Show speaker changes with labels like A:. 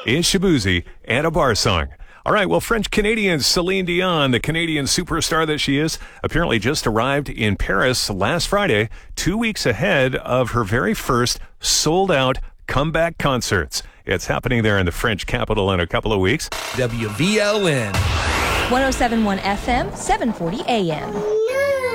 A: a Shaboozey, and a bar song. All right, well, French-Canadian Celine Dion, the Canadian superstar that she is, apparently just arrived in Paris last Friday, 2 weeks ahead of her very first sold-out comeback concerts. It's happening there in the French capital in a couple of weeks.
B: WVLN.
C: 107.1 FM, 740 AM.